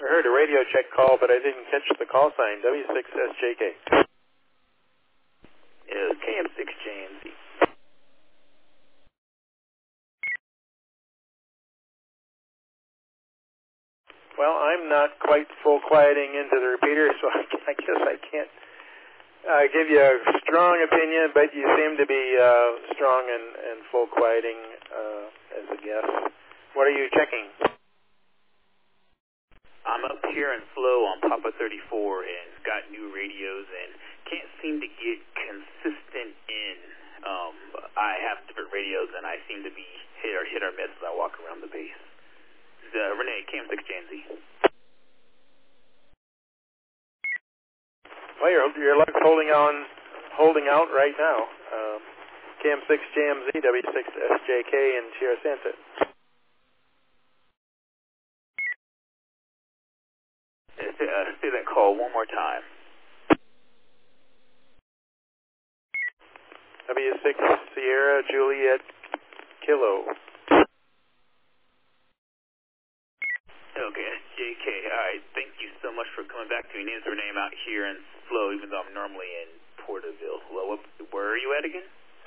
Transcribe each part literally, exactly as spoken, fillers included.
I heard a radio check call, but I didn't catch the call sign. W six S J K. Yeah, K M six J M Z. Well, I'm not quite full quieting into the repeater, so I, I guess I can't uh, give you a strong opinion, but you seem to be uh, strong and, and full quieting uh, as a guess. What are you checking? I'm up here in Flow on Papa thirty-four and got new radios and can't seem to get consistent in. Um, I have different radios and I seem to be hit or hit or miss as I walk around the base. Uh, Renee, K M six J M Z. Well, your your luck's holding on, holding out right now. Um, K M six J M Z, W six S J K in Sierra Santa. Uh, say, uh, say that call one more time. W six Sierra Juliet Kilo. Okay, S J K. All right, thank you so much for coming back to me. Name's Renee. I'm out here in Flow, even though I'm normally in Porterville. Well, what, where are you at again?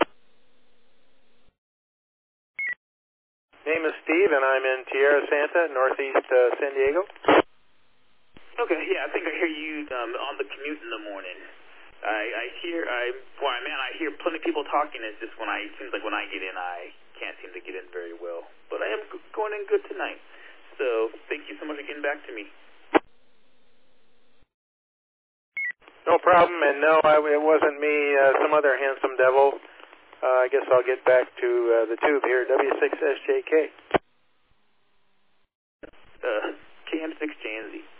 Name is Steve, and I'm in Tierra Santa, northeast uh, San Diego. Okay, yeah, I think I hear you um, on the commute in the morning. I, I hear, I, boy, man, I hear plenty of people talking. It's just when I, it seems like when I get in, I can't seem to get in very well. But I am g- going in good tonight. So thank you so much for getting back to me. No problem, and no, I, it wasn't me. Uh, some other handsome devil. Uh, I guess I'll get back to uh, the tube here. W six S J K. Uh, K M six J M Z.